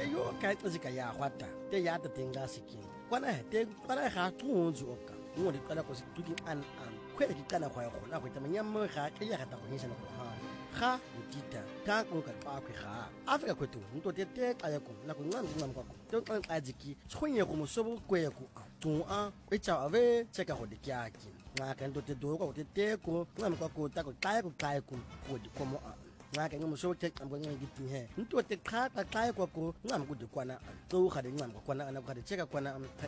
yo ka xika ya hwata te ya te tenga sikin kwana te kwana ga tsunzu oka mo le kwana ko se tuki an khwele ki kana khwa gona go tsamanya mo ga ke ya ga ta go nyisa go ha ga utita ta ko ka xa khwe ga Afrika kwethu nto te xa ya ko na go ncane kwakho te xa xa dziki tshonye go mosobo kweko tu a etsa ave tseka go dikyaki nxa ka nto te do ko te ko ncane kwakho ta ko xa ko go di komo nxa ke ngomuso te xambo nxa ngithi he nto te xa kwakho ncane ku di kwana to ga de ncane kwana ana ku ga de tseka kwana